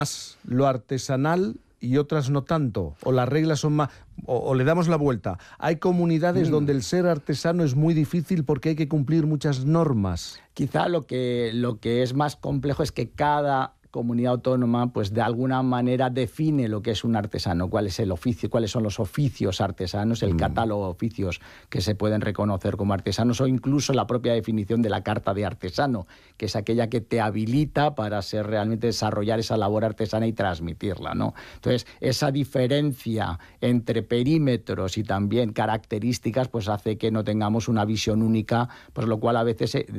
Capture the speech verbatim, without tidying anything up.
lo artesanal y otras no tanto, o las reglas son más, o, o le damos la vuelta. Hay comunidades mm. donde el ser artesano es muy difícil porque hay que cumplir muchas normas. Quizá lo que, lo que es más complejo es que cada comunidad autónoma, pues de alguna manera define lo que es un artesano, cuál es el oficio, cuáles son los oficios artesanos, el mm. catálogo de oficios que se pueden reconocer como artesanos, o incluso la propia definición de la carta de artesano, que es aquella que te habilita para ser realmente desarrollar esa labor artesana y transmitirla, ¿no? Entonces, esa diferencia entre perímetros y también características, pues hace que no tengamos una visión única, pues lo cual a veces